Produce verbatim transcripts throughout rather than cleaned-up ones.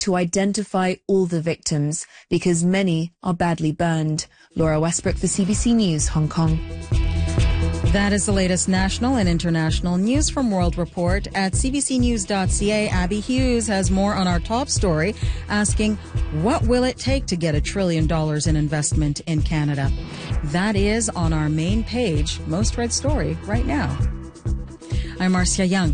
to identify all the victims because many are badly burned. Laura Westbrook for C B C News, Hong Kong. That is the latest national and international news from World Report. At c b c news dot c a, Abby Hughes has more on our top story, asking, what will it take to get a trillion dollars in investment in Canada? That is on our main page, most read story right now. I'm Marcia Young.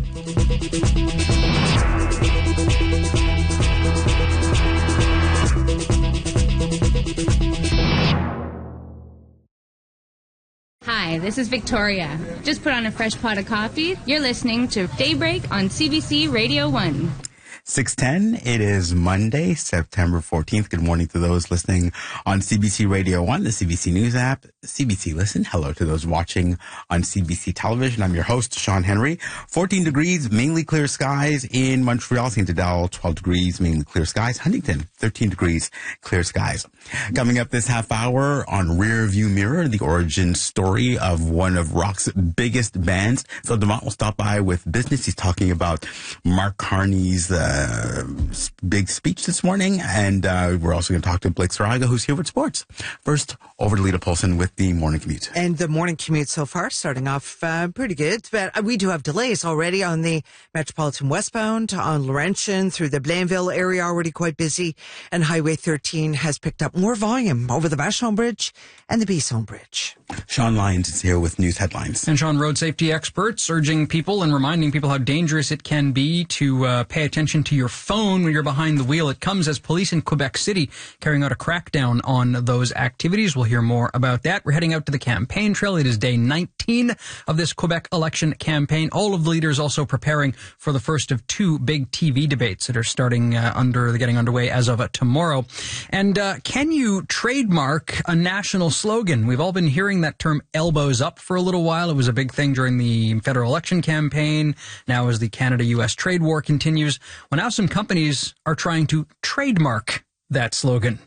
Hi, this is Victoria. Just put on a fresh pot of coffee. You're listening to Daybreak on C B C Radio one. six ten, it is Monday, September fourteenth. Good morning to those listening on C B C Radio one, the C B C News app, C B C Listen. Hello to those watching on C B C Television. I'm your host, Sean Henry. fourteen degrees, mainly clear skies in Montreal, Saint Adele. twelve degrees, mainly clear skies. Huntington, thirteen degrees, clear skies. Coming up this half hour on Rear View Mirror, the origin story of one of rock's biggest bands. Phil DeMont will stop by with business. He's talking about Mark Carney's uh, big speech this morning. And uh, we're also going to talk to Blake Saraga, who's here with sports. First, over to Lita Polson with the morning commute. And the morning commute so far starting off uh, pretty good. But we do have delays already on the Metropolitan westbound, on Laurentian, through the Blainville area, already quite busy. And Highway thirteen has picked up more volume over the Vachon Bridge and the Bisson Bridge. Sean Lyons is here with news headlines. And Sean, road safety experts urging people and reminding people how dangerous it can be to uh, pay attention to your phone when you're behind the wheel. It comes as police in Quebec City carrying out a crackdown on those activities. We'll hear more about that. We're heading out to the campaign trail. It is day nineteen of this Quebec election campaign. All of the leaders also preparing for the first of two big T V debates that are starting uh, under, getting underway as of uh, tomorrow. And uh, can you trademark a national slogan? We've all been hearing that term elbows up for a little while. It was a big thing during the federal election campaign. Now as the Canada-U S trade war continues, well, now some companies are trying to trademark that slogan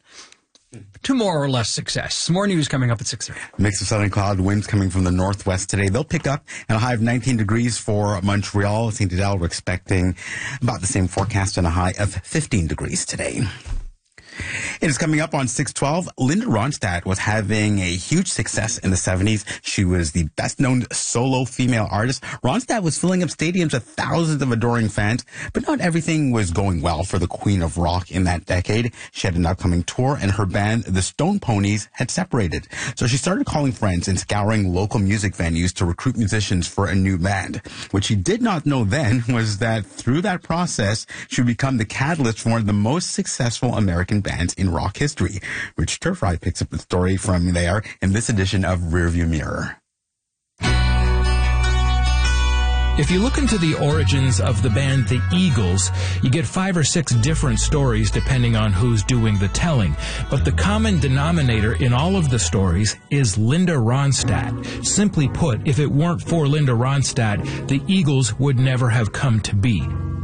to more or less success. More news coming up at six thirty. Mix of sun and cloud, winds coming from the northwest today. They'll pick up and a high of nineteen degrees for Montreal. Saint Adele, we're expecting about the same forecast and a high of fifteen degrees today. It is coming up on six twelve. Linda Ronstadt was having a huge success in the seventies. She was the best-known solo female artist. Ronstadt was filling up stadiums with thousands of adoring fans, but not everything was going well for the Queen of Rock in that decade. She had an upcoming tour, and her band, the Stone Ponies, had separated. So she started calling friends and scouring local music venues to recruit musicians for a new band. What she did not know then was that through that process, she would become the catalyst for one of the most successful American bands in rock history. Rich Turfry picks up the story from there in this edition of Rearview Mirror. If you look into the origins of the band The Eagles, you get five or six different stories depending on who's doing the telling. But the common denominator in all of the stories is Linda Ronstadt. Simply put, if it weren't for Linda Ronstadt, the Eagles would never have come to be.